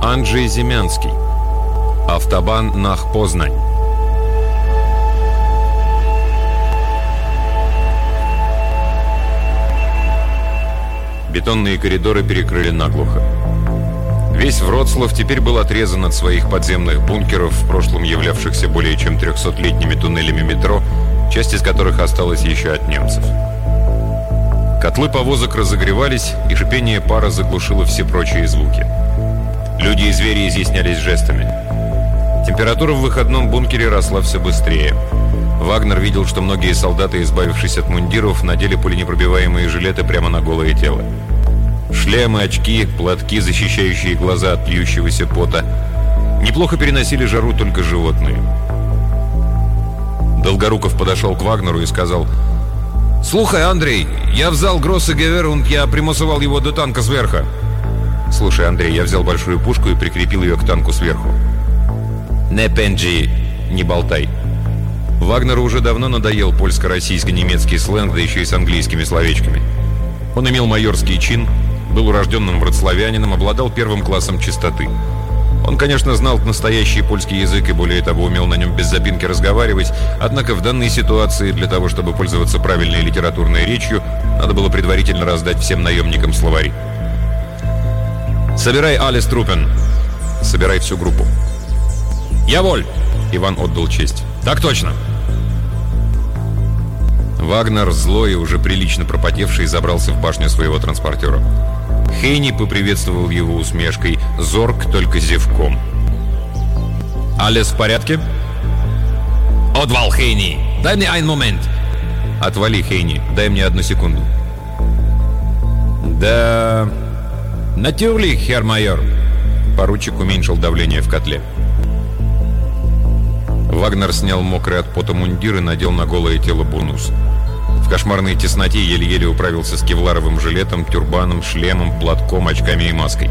Анджей Земянский. Автобан Нах-Познань. Бетонные коридоры перекрыли наглухо. Весь Вроцлав теперь был отрезан от своих подземных бункеров, в прошлом являвшихся более чем 300-летними туннелями метро, часть из которых осталась еще от немцев. Котлы повозок разогревались, и шипение пара заглушило все прочие звуки. Люди и звери изъяснялись жестами. Температура в выходном бункере росла все быстрее. Вагнер видел, что многие солдаты, избавившись от мундиров, надели пуленепробиваемые жилеты прямо на голое тело. Шлемы, очки, платки, защищающие глаза от льющегося пота. Неплохо переносили жару только животные. Долгоруков подошел к Вагнеру и сказал: «Слухай, Андрей, я взял Гроссе Гевер, я примусовал его до танка сверху». «Слушай, Андрей, я взял большую пушку и прикрепил ее к танку сверху». «Не пенджи, не болтай». Вагнеру уже давно надоел польско-российско-немецкий сленг, да еще и с английскими словечками. Он имел майорский чин, был урожденным вроцлавянином, обладал первым классом чистоты. Он, конечно, знал настоящий польский язык и, более того, умел на нем без запинки разговаривать, однако в данной ситуации для того, чтобы пользоваться правильной литературной речью, надо было предварительно раздать всем наемникам словари. «Собирай alles Truppen». «Собирай всю группу». «Я воль!» — Иван отдал честь. «Так точно!» Вагнер, злой и уже прилично пропотевший, забрался в башню своего транспортера. Хейни поприветствовал его усмешкой, Зорг только зевком. «Алес в порядке?» «Отвал, Хейни! Дай мне один момент!» «Отвали, Хейни, дай мне 1 секунду». «Да... натюрли, хер майор!» Поручик уменьшил давление в котле. Вагнер снял мокрый от пота мундир и надел на голое тело бурнус. В кошмарной тесноте еле-еле управился с кевларовым жилетом, тюрбаном, шлемом, платком, очками и маской.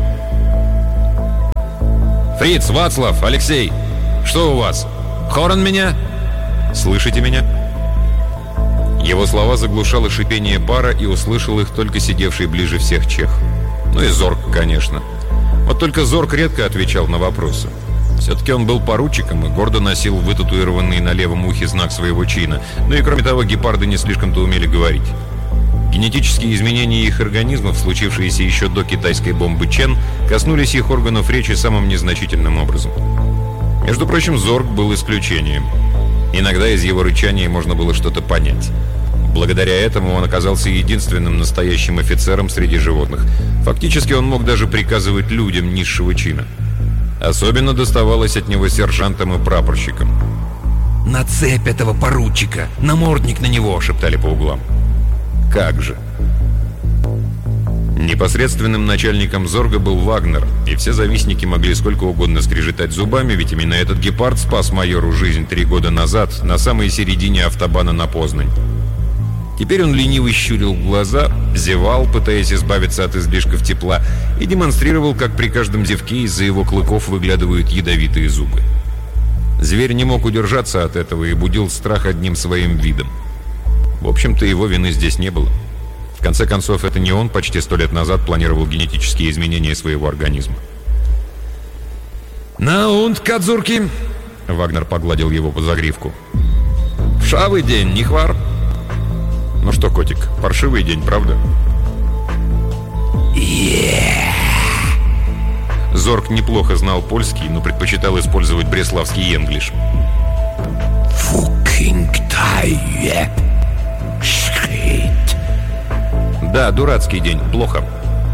«Фриц, Вацлав, Алексей! Что у вас? Хорн меня? Слышите меня?» Его слова заглушало шипение пара, и услышал их только сидевший ближе всех чех. Ну и Зорг, конечно. Вот только Зорг редко отвечал на вопросы. Все-таки он был поручиком и гордо носил вытатуированный на левом ухе знак своего чина. Ну и кроме того, гепарды не слишком-то умели говорить. Генетические изменения их организмов, случившиеся еще до китайской бомбы Чен, коснулись их органов речи самым незначительным образом. Между прочим, Зорг был исключением. Иногда из его рычания можно было что-то понять. Благодаря этому он оказался единственным настоящим офицером среди животных. Фактически он мог даже приказывать людям низшего чина. Особенно доставалось от него сержантам и прапорщикам. «На цепь этого поручика! Намордник на него!» — шептали по углам. Как же! Непосредственным начальником Зорга был Вагнер, и все завистники могли сколько угодно скрежетать зубами, ведь именно этот гепард спас майору жизнь 3 года назад на самой середине автобана на Познань. Теперь он лениво щурил глаза, зевал, пытаясь избавиться от излишков тепла, и демонстрировал, как при каждом зевке из-за его клыков выглядывают ядовитые зубы. Зверь не мог удержаться от этого и будил страх одним своим видом. В общем-то, его вины здесь не было. В конце концов, это не он почти 100 лет назад планировал генетические изменения своего организма. «На унт, кадзурки!» — Вагнер погладил его по загривку. «Вшавый день, не хвар?» «Ну что, котик, паршивый день, правда?» Зорг неплохо знал польский, но предпочитал использовать бреславский енглиш. «Да, дурацкий день, плохо».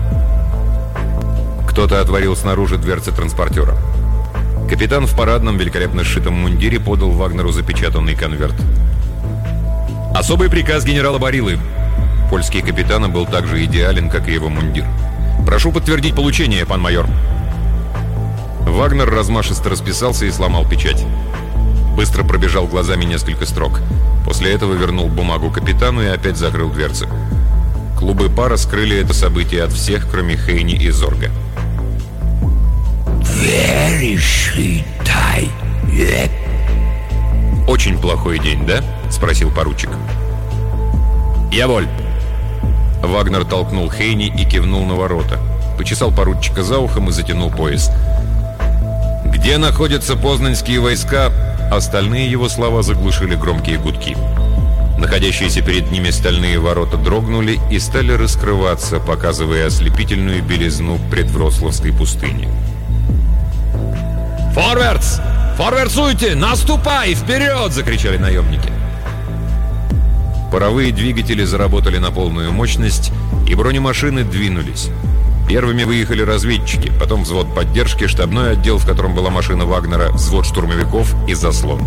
Кто-то отворил снаружи дверцы транспортера. Капитан в парадном, великолепно сшитом мундире подал Вагнеру запечатанный конверт. «Особый приказ генерала Барилы». Польский капитан был так же идеален, как и его мундир. «Прошу подтвердить получение, пан майор». Вагнер размашисто расписался и сломал печать. Быстро пробежал глазами несколько строк. После этого вернул бумагу капитану и опять закрыл дверцы. Клубы пара скрыли это событие от всех, кроме Хейни и Зорга. «Очень плохой день, да?» — спросил поручик. «Я воль». Вагнер толкнул Хейни и кивнул на ворота. Почесал поручика за ухом и затянул пояс. Где находятся познанские войска, остальные его слова заглушили громкие гудки. Находящиеся перед ними стальные ворота дрогнули и стали раскрываться, показывая ослепительную белизну предвроцлавской пустыни. «Форвардс! Форвардсуйте! Наступай! Вперед!» — закричали наемники. Паровые двигатели заработали на полную мощность, и бронемашины двинулись. Первыми выехали разведчики, потом взвод поддержки, штабной отдел, в котором была машина Вагнера, взвод штурмовиков и заслон.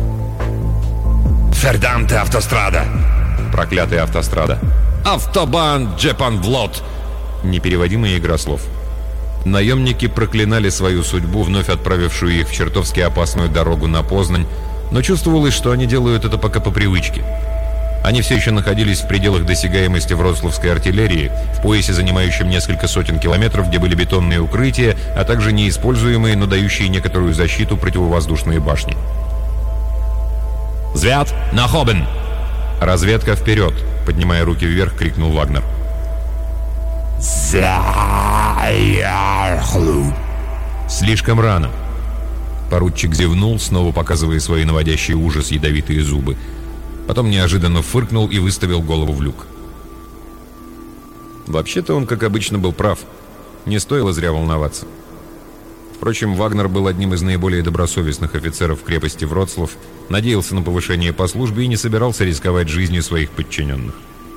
«Фердамте автострада!» Проклятая автострада. «Автобан Джепанвлот!» Непереводимая игра слов. Наемники проклинали свою судьбу, вновь отправившую их в чертовски опасную дорогу на Познань, но чувствовалось, что они делают это пока по привычке. Они все еще находились в пределах досягаемости вроцлавской артиллерии, в поясе, занимающем несколько сотен километров, где были бетонные укрытия, а также неиспользуемые, но дающие некоторую защиту противовоздушные башни. «Звят на Хобен!» «Разведка вперед!» — поднимая руки вверх, крикнул Вагнер. «Слишком рано!» Поручик зевнул, снова показывая свои наводящие ужас ядовитые зубы. Потом неожиданно фыркнул и выставил голову в люк. Вообще-то он, как обычно, был прав. Не стоило зря волноваться. Впрочем, Вагнер был одним из наиболее добросовестных офицеров крепости Вроцлав, надеялся на повышение по службе и не собирался рисковать жизнью своих подчиненных.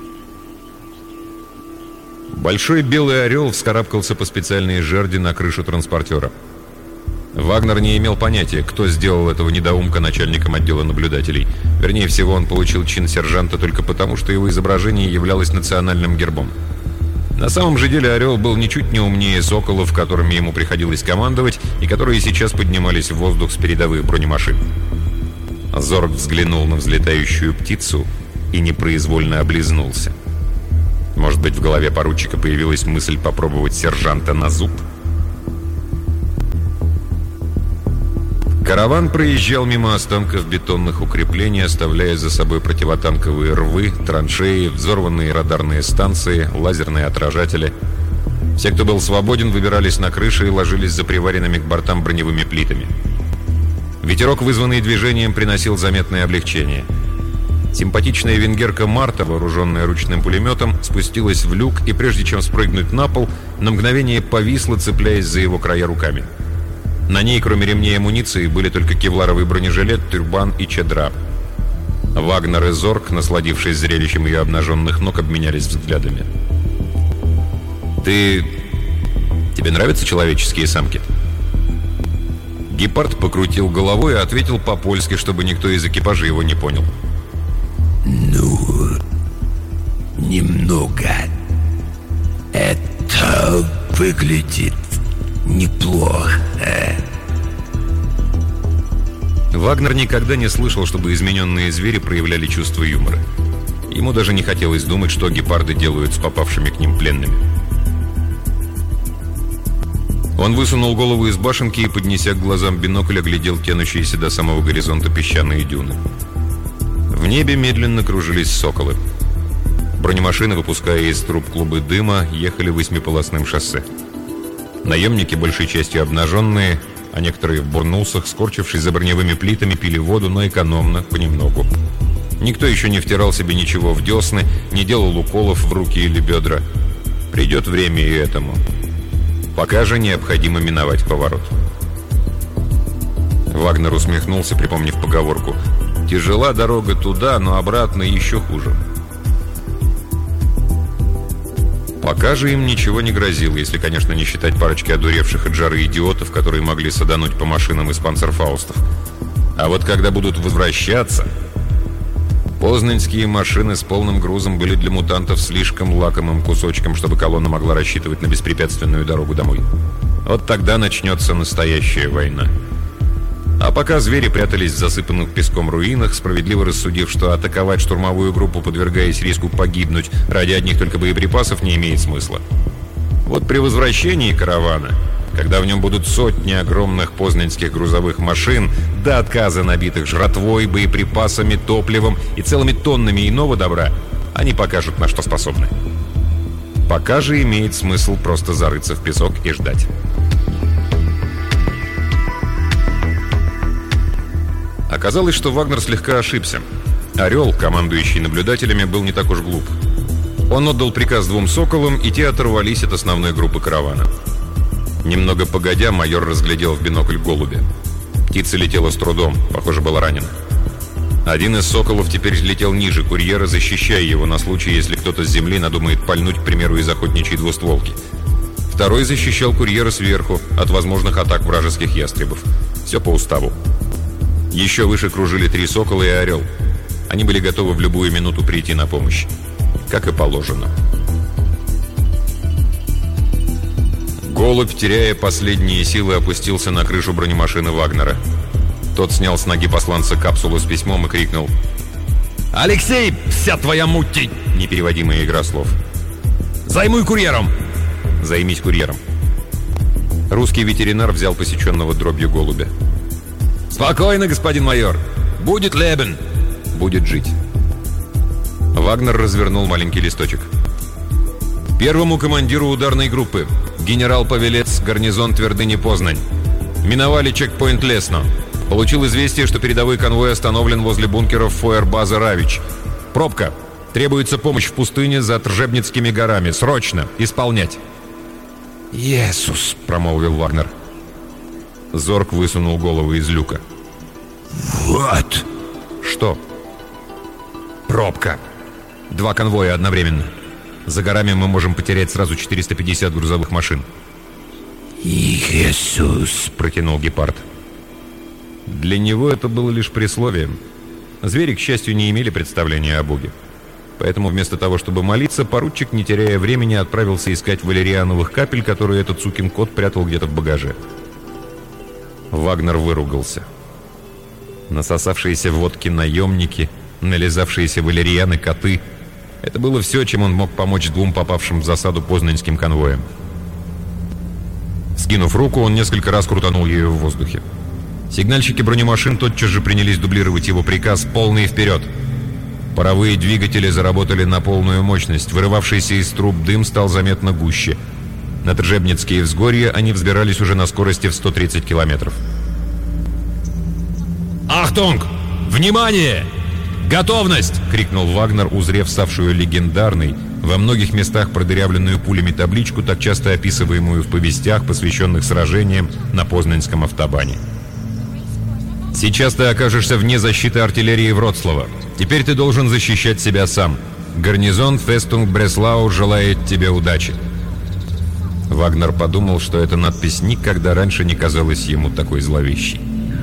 Большой белый орел вскарабкался по специальной жерди на крышу транспортера. Вагнер не имел понятия, кто сделал этого недоумка начальником отдела наблюдателей. Вернее всего, он получил чин сержанта только потому, что его изображение являлось национальным гербом. На самом же деле орел был ничуть не умнее соколов, которыми ему приходилось командовать, и которые сейчас поднимались в воздух с передовых бронемашин. Зорг взглянул на взлетающую птицу и непроизвольно облизнулся. Может быть, в голове поручика появилась мысль попробовать сержанта на зуб? Караван проезжал мимо останков бетонных укреплений, оставляя за собой противотанковые рвы, траншеи, взорванные радарные станции, лазерные отражатели. Все, кто был свободен, выбирались на крыши и ложились за приваренными к бортам броневыми плитами. Ветерок, вызванный движением, приносил заметное облегчение. Симпатичная венгерка Марта, вооруженная ручным пулеметом, спустилась в люк и, прежде чем спрыгнуть на пол, на мгновение повисла, цепляясь за его края руками. На ней, кроме ремней и амуниции, были только кевларовый бронежилет, тюрбан и чедра. Вагнер и Зорг, насладившись зрелищем ее обнаженных ног, обменялись взглядами. «Тебе нравятся человеческие самки?» Гепард покрутил головой и ответил по-польски, чтобы никто из экипажа его не понял. «Ну, немного. Это выглядит неплохо». Вагнер никогда не слышал, чтобы измененные звери проявляли чувство юмора. Ему даже не хотелось думать, что гепарды делают с попавшими к ним пленными. Он высунул голову из башенки и, поднеся к глазам бинокль, оглядел тянущиеся до самого горизонта песчаные дюны. В небе медленно кружились соколы. Бронемашины, выпуская из труб клубы дыма, ехали восьмиполосным шоссе. Наемники, большей частью обнаженные, а некоторые в бурнусах, скорчившись за броневыми плитами, пили воду, но экономно, понемногу. Никто еще не втирал себе ничего в десны, не делал уколов в руки или бедра. Придет время и этому. Пока же необходимо миновать поворот. Вагнер усмехнулся, припомнив поговорку: «Тяжела дорога туда, но обратно еще хуже». Пока же им ничего не грозило, если, конечно, не считать парочки одуревших от жары идиотов, которые могли садануть по машинам из панцерфаустов. А вот когда будут возвращаться... Познанские машины с полным грузом были для мутантов слишком лакомым кусочком, чтобы колонна могла рассчитывать на беспрепятственную дорогу домой. Вот тогда начнется настоящая война. А пока звери прятались в засыпанных песком руинах, справедливо рассудив, что атаковать штурмовую группу, подвергаясь риску погибнуть ради одних только боеприпасов, не имеет смысла. Вот при возвращении каравана, когда в нем будут сотни огромных познанских грузовых машин, до отказа набитых жратвой, боеприпасами, топливом и целыми тоннами иного добра, они покажут, на что способны. Пока же имеет смысл просто зарыться в песок и ждать. Оказалось, что Вагнер слегка ошибся. «Орел», командующий наблюдателями, был не так уж глуп. Он отдал приказ 2 «Соколам», и те оторвались от основной группы каравана. Немного погодя, майор разглядел в бинокль голубя. Птица летела с трудом, похоже, была ранена. Один из «Соколов» теперь летел ниже курьера, защищая его на случай, если кто-то с земли надумает пальнуть, к примеру, из охотничьей двустволки. Второй защищал курьера сверху от возможных атак вражеских ястребов. Все по уставу. Еще выше кружили 3 «Сокола» и «Орел». Они были готовы в любую минуту прийти на помощь. Как и положено. Голубь, теряя последние силы, опустился на крышу бронемашины Вагнера. Тот снял с ноги посланца капсулу с письмом и крикнул: «Алексей, вся твоя муть!» Непереводимая игра слов. «Займуй курьером!» «Займись курьером!» Русский ветеринар взял посеченного дробью голубя. «Спокойно, господин майор! Будет лебен!» «Будет жить!» Вагнер развернул маленький листочек. «Первому командиру ударной группы. Генерал-повелец, гарнизон Твердыни Познань. Миновали чекпоинт Лесно. Получил известие, что передовой конвой остановлен возле бункеров Фойербаза Равич. Пробка. Требуется помощь в пустыне за Тржебницкими горами. Срочно! Исполнять!» «Иисус!» — промолвил Вагнер. Зорг высунул голову из люка. Вот. «Что?» «Пробка. 2 конвоя одновременно. За горами мы можем потерять сразу 450 грузовых машин». Иисус!» — протянул гепард. Для него это было лишь присловием. Звери, к счастью, не имели представления о Боге. Поэтому вместо того, чтобы молиться, поручик, не теряя времени, отправился искать валериановых капель, которые этот сукин кот прятал где-то в багаже. Вагнер выругался. Насосавшиеся водки наемники, нализавшиеся валерианы коты — это было все, чем он мог помочь 2 попавшим в засаду познаньским конвоям. Скинув руку, он несколько раз крутанул ее в воздухе. Сигнальщики бронемашин тотчас же принялись дублировать его приказ «Полный вперед!». Паровые двигатели заработали на полную мощность. Вырывавшийся из труб дым стал заметно гуще. На Тржебницкие взгорья они взбирались уже на скорости в 130 километров. «Ахтунг! Внимание! Готовность!» — крикнул Вагнер, узрев ставшую легендарной, во многих местах продырявленную пулями табличку, так часто описываемую в повестях, посвященных сражениям на Познаньском автобане. «Сейчас ты окажешься вне защиты артиллерии Вроцлава. Теперь ты должен защищать себя сам. Гарнизон Фестунг Бреслау желает тебе удачи». Вагнер подумал, что эта надпись никогда раньше не казалась ему такой зловещей.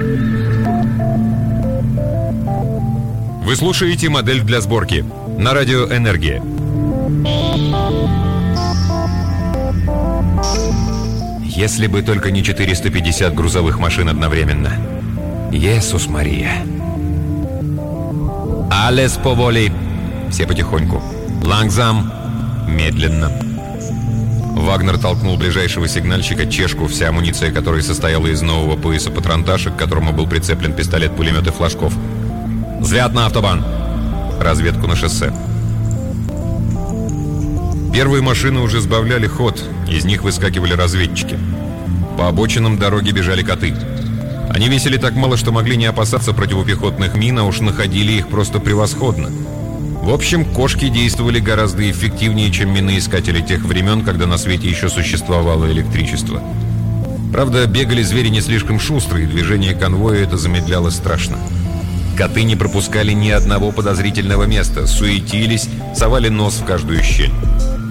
Вы слушаете «Модель для сборки» на радио «Энергия». Если бы только не 450 грузовых машин одновременно. Иисус Мария. «Алес поволи». Все потихоньку. «Лангзам». Медленно. Вагнер толкнул ближайшего сигнальщика чешку, вся амуниция которой состояла из нового пояса патронташа, к которому был прицеплен пистолет-пулемет и флажков. «Звят на автобан!» Разведку на шоссе. Первые машины уже сбавляли ход, из них выскакивали разведчики. По обочинам дороги бежали коты. Они весили так мало, что могли не опасаться противопехотных мин, а уж находили их просто превосходно. В общем, кошки действовали гораздо эффективнее, чем миноискатели тех времен, когда на свете еще существовало электричество. Правда, бегали звери не слишком шустрые, движение конвоя это замедляло страшно. Коты не пропускали ни одного подозрительного места, суетились, совали нос в каждую щель.